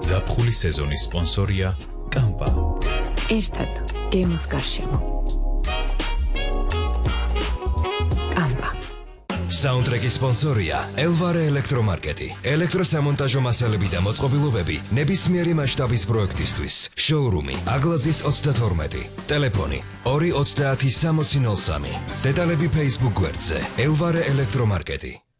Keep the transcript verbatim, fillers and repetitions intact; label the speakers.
Speaker 1: ზაფხულის სეზონის სპონსორია კამპა.
Speaker 2: ერთად გემოს გარშემო. კამპა.
Speaker 3: საუნდტრეკის სპონსორია ელვარე ელექტრომარკეტი. ელექტროსამონტაჟო მასალები და მოწყობილობები ნებისმიერი მასშტაბის პროექტისთვის. შოურუმი აგლაძის ოცდათორმეტი. ტელეფონი ორი ოცდაათი სამოცი ნოლ სამი. დეტალები Facebook გვერდზე ელვარე ელექტრომარკეტი.